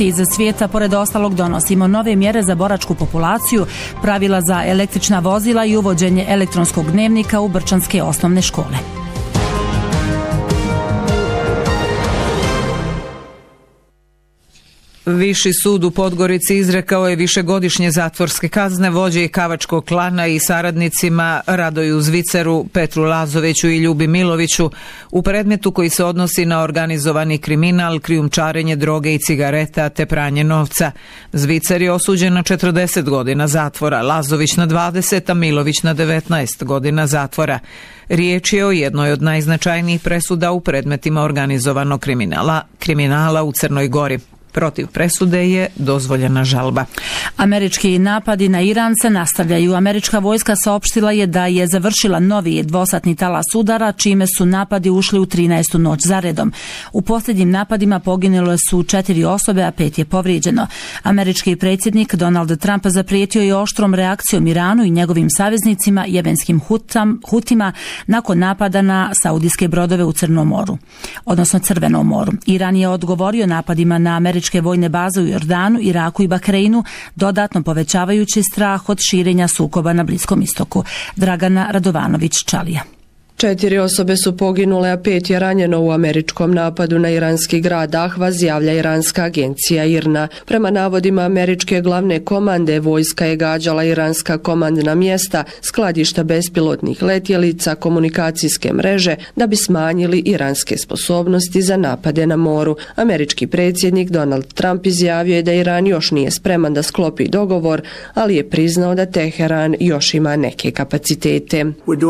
vijesti iz svijeta. Pored ostalog donosimo nove mjere za boračku populaciju, pravila za električna vozila i uvođenje elektronskog dnevnika u brčanske osnovne škole. Viši sud u Podgorici izrekao je višegodišnje zatvorske kazne vođi kavačkog klana i saradnicima Radoju Zviceru, Petru Lazoviću i Ljubi Miloviću u predmetu koji se odnosi na organizovani kriminal, krijumčarenje droge i cigareta te pranje novca. Zvicer je osuđen na 40 godina zatvora, Lazović na 20, a Milović na 19 godina zatvora. Riječ je o jednoj od najznačajnijih presuda u predmetima organizovanog kriminala u Crnoj Gori. Protiv presude je dozvoljena žalba. Američki napadi na Iran se nastavljaju. Američka vojska saopštila je da je završila novi dvosatni talas udara, čime su napadi ušli u 13. noć zaredom. U posljednjim napadima poginule su 4 osobe, a 5 je povrijeđeno. Američki predsjednik Donald Trump zaprijetio je oštrom reakcijom Iranu i njegovim saveznicima, jemenskim Hutima, nakon napada na saudijske brodove u Crnom moru, odnosno Crvenom moru. Iran je odgovorio napadima na američke vojne baze u Jordanu, Iraku i Bahreinu, dodatno povećavajući strah od širenja sukoba na Bliskom istoku. Dragana Radovanović-Čalija. 4 osobe su poginule, a 5 je ranjeno u američkom napadu na iranski grad Ahvaz, javlja iranska agencija IRNA. Prema navodima američke glavne komande, vojska je gađala iranska komandna mjesta, skladišta bespilotnih letjelica, komunikacijske mreže, da bi smanjili iranske sposobnosti za napade na moru. Američki predsjednik Donald Trump izjavio je da Iran još nije spreman da sklopi dogovor, ali je priznao da Teheran još ima neke kapacitete.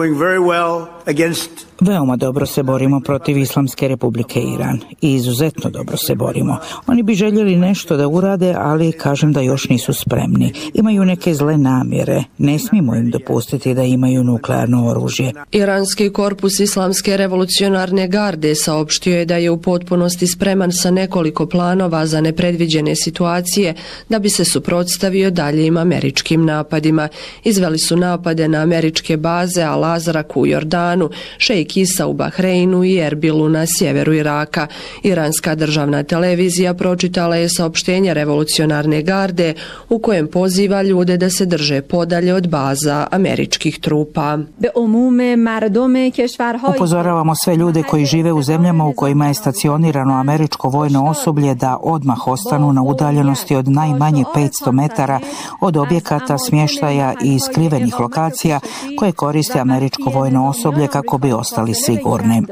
Veoma dobro se borimo protiv Islamske republike Iran i izuzetno dobro se borimo. Oni bi željeli nešto da urade, ali kažem da još nisu spremni. Imaju neke zle namjere. Ne smijemo im dopustiti da imaju nuklearno oružje. Iranski korpus Islamske revolucionarne garde saopštio je da je u potpunosti spreman sa nekoliko planova za nepredviđene situacije da bi se suprotstavio daljim američkim napadima. Izveli su napade na američke baze Al-Azraku u Jordanu, Šejk Isa u Bahreinu i Erbilu na sjeveru Iraka. Iranska državna televizija pročitala je saopštenje revolucionarne garde u kojem poziva ljude da se drže podalje od baza američkih trupa. Upozoravamo sve ljude koji žive u zemljama u kojima je stacionirano američko vojno osoblje da odmah ostanu na udaljenosti od najmanje 500 metara od objekata smještaja i skrivenih lokacija koje koriste američko vojno osoblje kako bi ostali sigurni.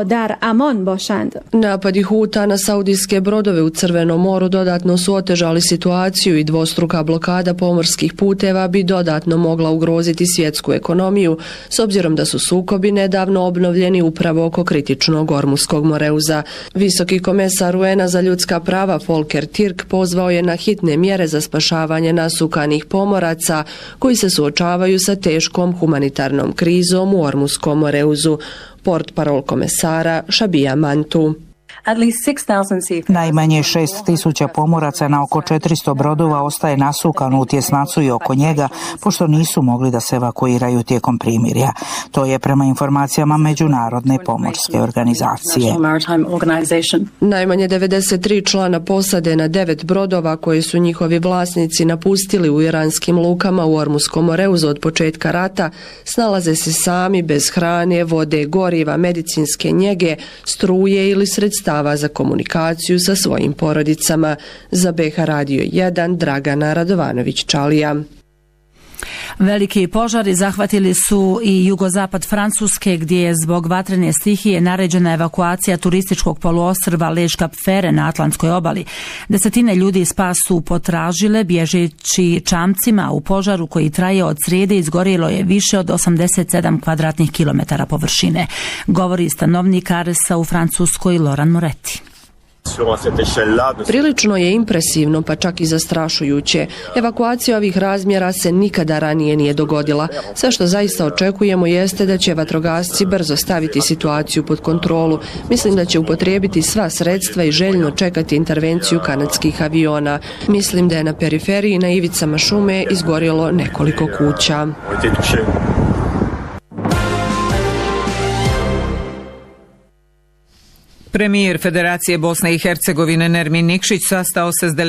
Napadi Huta na saudijske brodove u Crvenom moru dodatno su otežali situaciju i dvostruka blokada pomorskih puteva bi dodatno mogla ugroziti svjetsku ekonomiju, s obzirom da su sukobi nedavno obnovljeni upravo oko kritičnog Ormuskog moreuza. Visoki komesar UN-a za ljudska prava Volker Türk pozvao je na hitne mjere za spašavanje nasukanih pomoraca koji se suočavaju sa teškom humanitarnom krizom u Ormuskom moreuzu. Portparol komesara Šabija Mantu. Najmanje 6.000 pomoraca na oko 400 brodova ostaje nasukano u tjesnacu i oko njega, pošto nisu mogli da se evakuiraju tijekom primirja. To je prema informacijama Međunarodne pomorske organizacije. Najmanje 93 člana posade na 9 brodova koje su njihovi vlasnici napustili u iranskim lukama u Ormuskom moreuzu od početka rata snalaze se sami bez hrane, vode, goriva, medicinske njege, struje ili sredstava za komunikaciju sa svojim porodicama. Za BH Radio 1 Dragana Radovanović-Čalija. Veliki požari zahvatili su i jugozapad Francuske, gdje je zbog vatrene stihije naređena evakuacija turističkog poluostrva Lez Cap Ferret na Atlantskoj obali. Desetine ljudi spas su potražile bježeći čamcima. U požaru koji traje od srijede izgorjelo je više od 87 kvadratnih kilometara površine. Govori stanovnik Aresa u Francuskoj Loran Moretti. Prilično je impresivno, pa čak i zastrašujuće. Evakuacija ovih razmjera se nikada ranije nije dogodila. Sve što zaista očekujemo jeste da će vatrogasci brzo staviti situaciju pod kontrolu. Mislim da će upotrijebiti sva sredstva i željno čekati intervenciju kanadskih aviona. Mislim da je na periferiji na ivicama šume izgorjelo nekoliko kuća. Premijer Federacije Bosne i Hercegovine Nermin Nikšić sastao se s